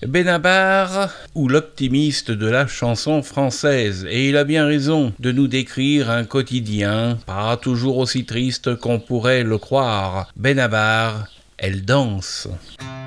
Benabar, ou l'optimiste de la chanson française, et il a bien raison de nous décrire un quotidien pas toujours aussi triste qu'on pourrait le croire. Benabar, elle danse.